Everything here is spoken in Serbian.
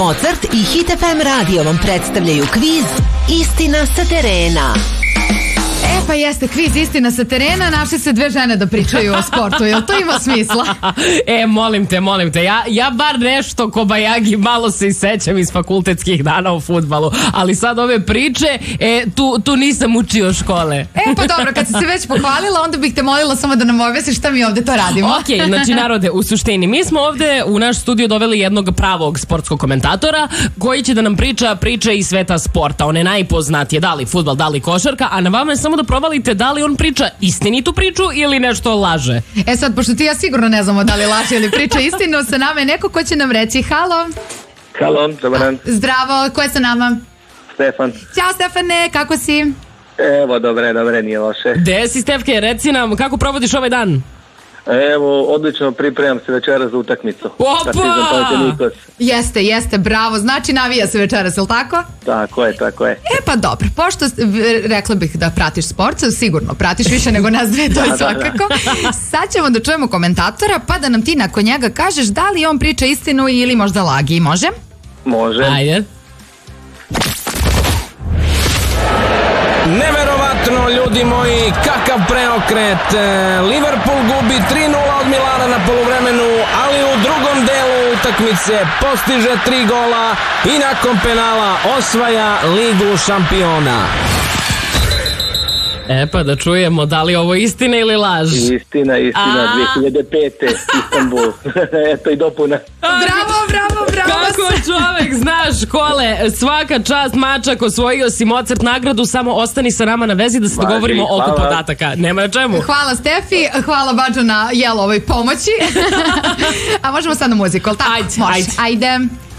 Mozart i Hit FM radio vam predstavljaju kviz Istina sa terena. Pa jeste, kviz Istina sa terena, našli se dve žene da pričaju o sportu, jel to ima smisla? Molim te, ja bar nešto ko bajagi malo se i sećam iz fakultetskih dana u fudbalu, ali sad ove priče, tu nisam učio škole. Pa dobro, kad si se već pohvalila, onda bih te molila samo da nam objasniš šta mi ovde to radimo. Ok, znači narode, u suštini, mi smo ovde u naš studio doveli jednog pravog sportskog komentatora koji će da nam priča priče iz sveta sporta. On je najpoznatije, da li fudbal, da li košarka, a na vama je samo da provalite da li on priča istinitu priču ili nešto laže. Sad, pošto ti ja sigurno ne znamo da li laže ili priča istinu, sa nama je neko ko će nam reći halo. Halo, dobar dan. Zdravo, ko je sa nama? Stefan. Ćao Stefane, kako si? Evo, dobre, nije loše. Gde si, Stefke, reci nam, kako provodiš ovaj dan? Evo, odlično pripremam se večeras za utakmicu. Opa! Jeste, bravo. Znači navija se večeras, jel tako? Tako je. Pa dobro, pošto rekla bih da pratiš sport, sigurno pratiš više nego nas dve, to je svakako. Sad ćemo da čujemo komentatora, pa da nam ti nakon njega kažeš da li on priča istinu ili možda lagi, može? Može. Ajde. Neverovatno, ljudi moji, kakav preokret. Liverpool gubi 3:0 od Milana na poluvremenu, ali u drugom delu utakmice postiže 3 gola i nakon penala osvaja Ligu šampiona. Pa da čujemo, da li ovo istina ili laž? Istina, 2005. Istanbul. Eto i dopuna. Bravo. Kako čovek, znaš, Kole, svaka čast, mačak, osvojio si Mozart nagradu, samo ostani sa nama na vezi da se dogovorimo oko podataka. Nema na čemu. Hvala Stefi, hvala Bađo na ovoj pomoći. A možemo sad na muziku, ali tako? Ajde. Ajde.